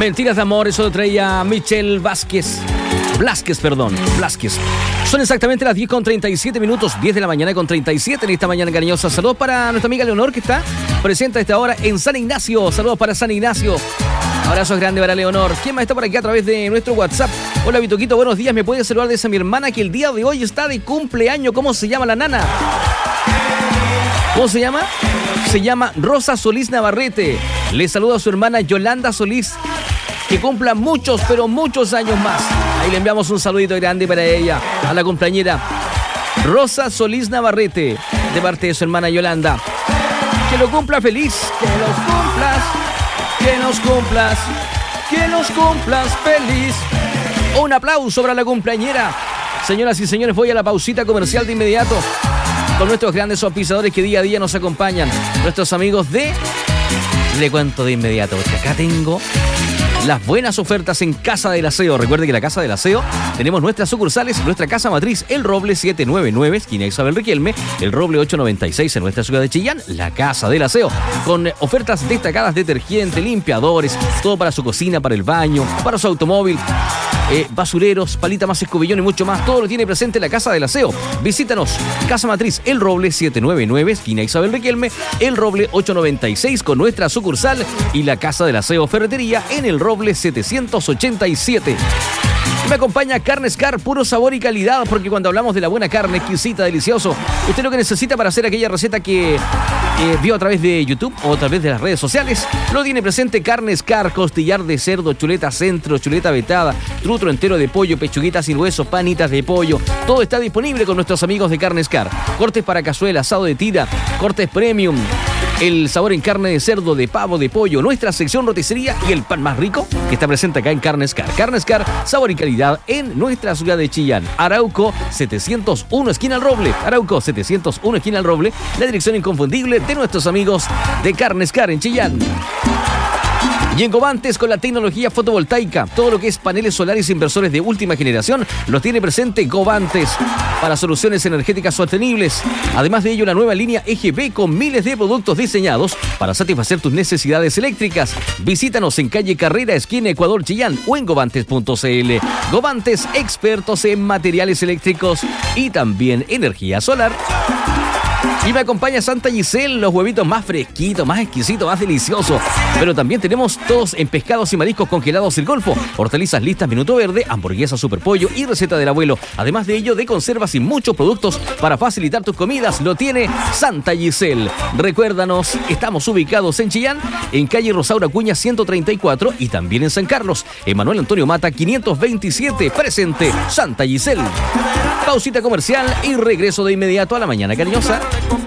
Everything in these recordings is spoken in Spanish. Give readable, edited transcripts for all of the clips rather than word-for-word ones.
Mentiras de amor, eso lo traía Michelle Vázquez. Blázquez. Son exactamente las 10:37, 10 de la mañana con 37 en esta mañana cariñosa. Saludos para nuestra amiga Leonor, que está presente a esta hora en San Ignacio. Saludos para San Ignacio. Abrazos grandes para Leonor. ¿Quién más está por aquí a través de nuestro WhatsApp? Hola, Vitoquito, buenos días. ¿Me puede saludar de esa mi hermana que el día de hoy está de cumpleaños? ¿Cómo se llama la nana? ¿Cómo se llama? Se llama Rosa Solís Navarrete. Le saluda a su hermana Yolanda Solís. Que cumpla muchos, pero muchos años más. Ahí le enviamos un saludito grande para ella, a la compañera Rosa Solís Navarrete, de parte de su hermana Yolanda. Que lo cumpla feliz. Que nos cumplas feliz. Un aplauso para la cumpleañera. Señoras y señores, voy a la pausita comercial de inmediato con nuestros grandes auspiciadores que día a día nos acompañan. Nuestros amigos de... Le cuento de inmediato, porque acá tengo las buenas ofertas en Casa del Aseo. Recuerde que la Casa del Aseo tenemos nuestras sucursales, nuestra casa matriz, El Roble 799, esquina Isabel Riquelme, El Roble 896 en nuestra ciudad de Chillán, la Casa del Aseo, con ofertas destacadas, detergente, limpiadores, todo para su cocina, para el baño, para su automóvil, basureros, palita más escobillón y mucho más. Todo lo tiene presente la Casa del Aseo. Visítanos, Casa Matriz, El Roble 799, esquina Isabel Riquelme, El Roble 896 con nuestra sucursal y la Casa del Aseo Ferretería en El Roble 787. Me acompaña Carnes Car, puro sabor y calidad, porque cuando hablamos de la buena carne, exquisita, delicioso, usted lo que necesita para hacer aquella receta que vio a través de YouTube o a través de las redes sociales, lo tiene presente Carnes Car, costillar de cerdo, chuleta centro, chuleta vetada, trutro entero de pollo, pechuguitas sin hueso, panitas de pollo, todo está disponible con nuestros amigos de Carnes Car. Cortes para cazuela, asado de tira, cortes premium, el sabor en carne de cerdo, de pavo, de pollo, nuestra sección roticería y el pan más rico que está presente acá en Carnes Car. Carnes Car, sabor y calidad en nuestra ciudad de Chillán. Arauco 701 esquina al Roble. Arauco 701 esquina al Roble. La dirección inconfundible de nuestros amigos de Carnes Car en Chillán. Y en Govantes, con la tecnología fotovoltaica, todo lo que es paneles solares e inversores de última generación, los tiene presente Govantes para soluciones energéticas sostenibles. Además de ello, la nueva línea EGP con miles de productos diseñados para satisfacer tus necesidades eléctricas. Visítanos en calle Carrera, esquina Ecuador Chillán o en govantes.cl. Govantes, expertos en materiales eléctricos y también energía solar. Y me acompaña Santa Giselle, los huevitos más fresquitos, más exquisitos, más deliciosos. Pero también tenemos todos en pescados y mariscos congelados El Golfo, hortalizas listas Minuto Verde, hamburguesa super pollo y receta del abuelo. Además de ello, de conservas y muchos productos para facilitar tus comidas, lo tiene Santa Giselle. Recuérdanos, estamos ubicados en Chillán, en calle Rosaura Acuña 134 y también en San Carlos, en Manuel Antonio Mata 527, presente Santa Giselle. Pausita comercial y regreso de inmediato a la mañana cariñosa.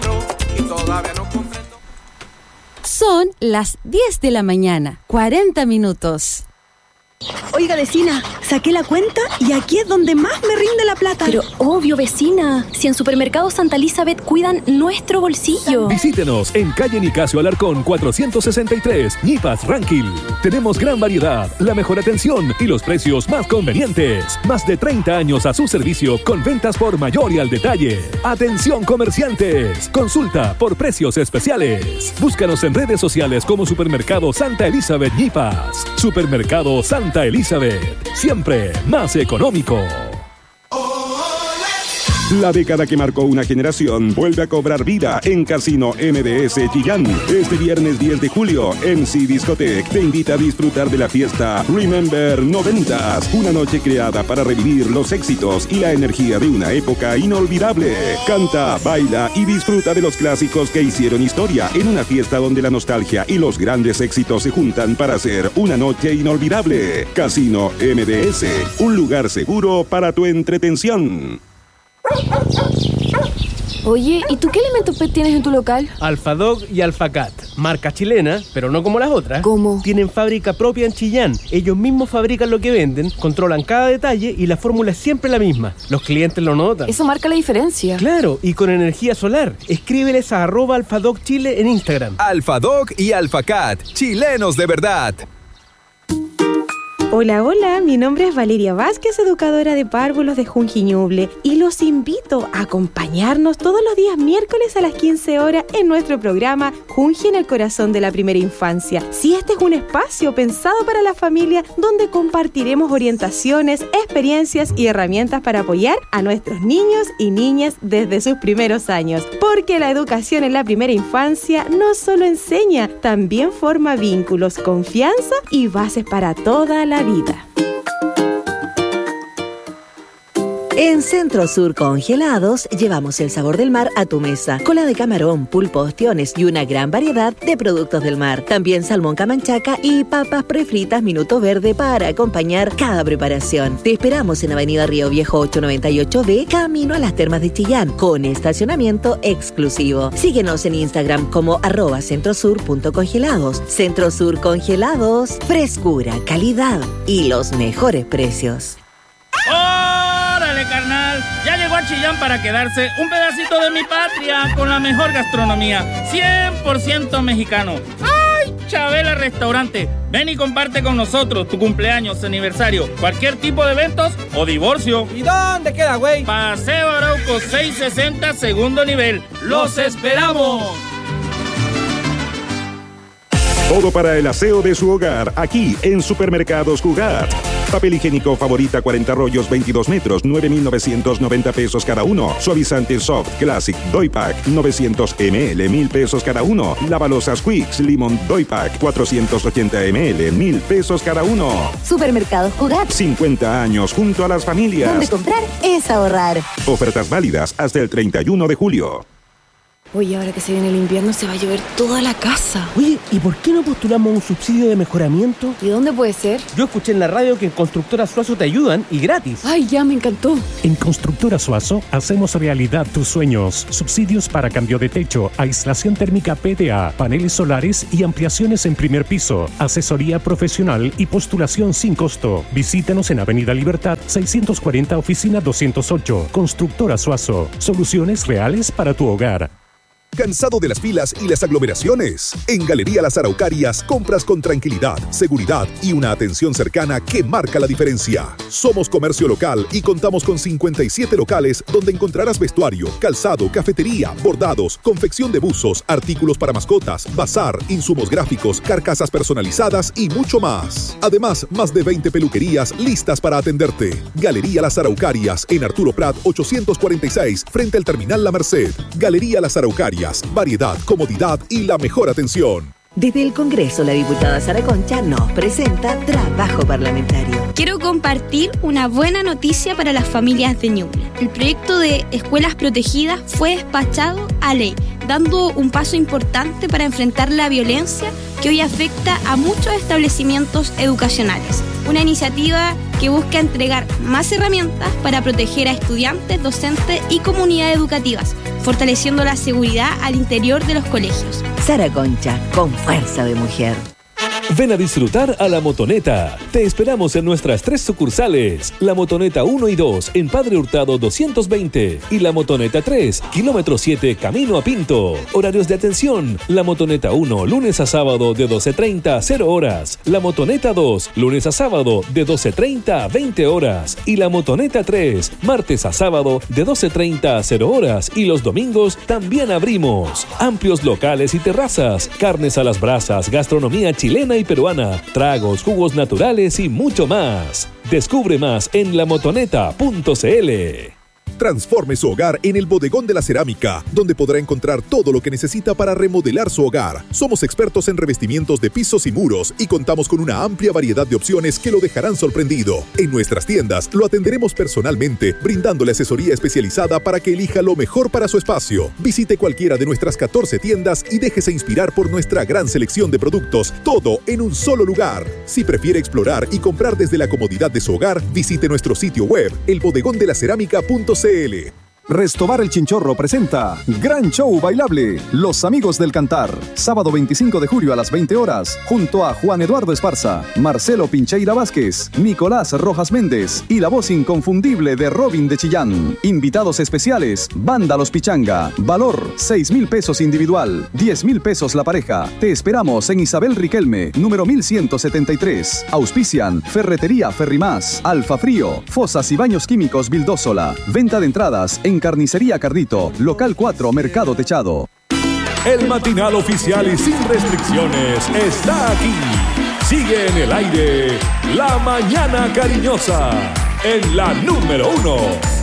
Son las 10 de la mañana, 40 minutos. Oiga, vecina, saqué la cuenta y aquí es donde más me rinde la plata. Pero obvio, vecina, si en Supermercado Santa Elizabeth cuidan nuestro bolsillo. Visítenos en calle Nicasio Alarcón 463, Ñipas Ranquil. Tenemos gran variedad, la mejor atención y los precios más convenientes. Más de 30 años a su servicio con ventas por mayor y al detalle. Atención comerciantes, consulta por precios especiales. Búscanos en redes sociales como Supermercado Santa Elizabeth Ñipas. Supermercado Santa Elizabeth, siempre más económico. La década que marcó una generación vuelve a cobrar vida en Casino MDS Chillán. Este viernes 10 de julio, MC Discotech te invita a disfrutar de la fiesta Remember 90s, una noche creada para revivir los éxitos y la energía de una época inolvidable. Canta, baila y disfruta de los clásicos que hicieron historia en una fiesta donde la nostalgia y los grandes éxitos se juntan para hacer una noche inolvidable. Casino MDS, un lugar seguro para tu entretención. Oye, ¿y tú qué elementos PET tienes en tu local? Alfadog y Alfacat, marca chilena, pero no como las otras. ¿Cómo? Tienen fábrica propia en Chillán. Ellos mismos fabrican lo que venden, controlan cada detalle y la fórmula es siempre la misma. Los clientes lo notan. Eso marca la diferencia. Claro, y con energía solar. Escríbeles a @Alfadog Chile en Instagram. Alfadog y Alfacat, chilenos de verdad. Hola, hola, mi nombre es Valeria Vázquez, educadora de párvulos de Junji Ñuble, y los invito a acompañarnos todos los días miércoles a las 15 horas en nuestro programa Junji en el corazón de la primera infancia. Si este es un espacio pensado para la familia donde compartiremos orientaciones, experiencias y herramientas para apoyar a nuestros niños y niñas desde sus primeros años, porque la educación en la primera infancia no solo enseña, también forma vínculos, confianza y bases para toda la vida. En Centro Sur Congelados llevamos el sabor del mar a tu mesa. Cola de camarón, pulpo, ostiones y una gran variedad de productos del mar. También salmón camanchaca y papas prefritas Minuto Verde para acompañar cada preparación. Te esperamos en Avenida Río Viejo 898B, camino a las Termas de Chillán, con estacionamiento exclusivo. Síguenos en Instagram como @centrosur.congelados. Centro Sur Congelados, frescura, calidad y los mejores precios. ¡Órale, carnal! Ya llegó a Chillán para quedarse un pedacito de mi patria con la mejor gastronomía, 100% mexicano. ¡Ay, Chabela Restaurante! Ven y comparte con nosotros tu cumpleaños, aniversario, cualquier tipo de eventos o divorcio. ¿Y dónde queda, güey? Paseo Arauco 660, segundo nivel. ¡Los esperamos! Todo para el aseo de su hogar, aquí en Supermercados Jugar. Papel higiénico Favorita 40 rollos 22 metros, 9,990 pesos cada uno. Suavizante Soft Classic Doypack 900 ml, 1,000 pesos cada uno. Lavalosas Quicks Limon Doypack 480 ml, 1,000 pesos cada uno. Supermercados Jugar. 50 años junto a las familias. Donde comprar es ahorrar. Ofertas válidas hasta el 31 de julio. Oye, ahora que se viene el invierno se va a llover toda la casa. Oye, ¿y por qué no postulamos un subsidio de mejoramiento? ¿Y dónde puede ser? Yo escuché en la radio que en Constructora Suazo te ayudan y gratis. Ay, ya me encantó. En Constructora Suazo hacemos realidad tus sueños. Subsidios para cambio de techo, aislación térmica PDA, paneles solares y ampliaciones en primer piso. Asesoría profesional y postulación sin costo. Visítanos en Avenida Libertad 640, oficina 208. Constructora Suazo. Soluciones reales para tu hogar. ¿Cansado de las filas y las aglomeraciones? En Galería Las Araucarias compras con tranquilidad, seguridad y una atención cercana que marca la diferencia. Somos comercio local y contamos con 57 locales donde encontrarás vestuario, calzado, cafetería, bordados, confección de buzos, artículos para mascotas, bazar, insumos gráficos, carcasas personalizadas y mucho más. Además, más de 20 peluquerías listas para atenderte. Galería Las Araucarias en Arturo Prat 846 frente al Terminal La Merced. Galería Las Araucarias. Variedad, comodidad y la mejor atención. Desde el Congreso, la diputada Sara Concha nos presenta Trabajo Parlamentario. Quiero compartir una buena noticia para las familias de Ñuble. El proyecto de escuelas protegidas fue despachado a ley, dando un paso importante para enfrentar la violencia que hoy afecta a muchos establecimientos educacionales. Una iniciativa que busca entregar más herramientas para proteger a estudiantes, docentes y comunidades educativas, fortaleciendo la seguridad al interior de los colegios. Sara Concha, con fuerza de mujer. Ven a disfrutar a La Motoneta. Te esperamos en nuestras 3 sucursales. La Motoneta 1 y 2 en Padre Hurtado 220 y La Motoneta 3, kilómetro 7, camino a Pinto. Horarios de atención. La Motoneta 1, lunes a sábado de 12:30 a 0 horas. La Motoneta 2, lunes a sábado de 12:30 a 20 horas. Y la Motoneta 3, martes a sábado de 12:30 a 0 horas. Y los domingos también abrimos. Amplios locales y terrazas, carnes a las brasas, gastronomía chilena y peruana, tragos, jugos naturales y mucho más. Descubre más en lamotoneta.cl. Transforme su hogar en el Bodegón de la Cerámica, donde podrá encontrar todo lo que necesita para remodelar su hogar. Somos expertos en revestimientos de pisos y muros y contamos con una amplia variedad de opciones que lo dejarán sorprendido. En nuestras tiendas lo atenderemos personalmente, brindándole asesoría especializada para que elija lo mejor para su espacio. Visite cualquiera de nuestras 14 tiendas y déjese inspirar por nuestra gran selección de productos, todo en un solo lugar. Si prefiere explorar y comprar desde la comodidad de su hogar, visite nuestro sitio web, elbodegondelacerámica.cl. Restobar el Chinchorro presenta Gran Show Bailable, Los Amigos del Cantar, sábado 25 de julio a las 20 horas, junto a Juan Eduardo Esparza, Marcelo Pincheira Vázquez, Nicolás Rojas Méndez y la voz inconfundible de Robin de Chillán. Invitados especiales, Banda Los Pichanga. Valor, 6,000 pesos individual, 10,000 pesos la pareja. Te esperamos en Isabel Riquelme, número 1173. Auspician Ferretería Ferrimás, Alfa Frío, Fosas y Baños Químicos Vildósola. Venta de entradas en Carnicería Cardito, local 4, Mercado Techado. El matinal oficial y sin restricciones está aquí. Sigue en el aire La Mañana Cariñosa, en la número 1.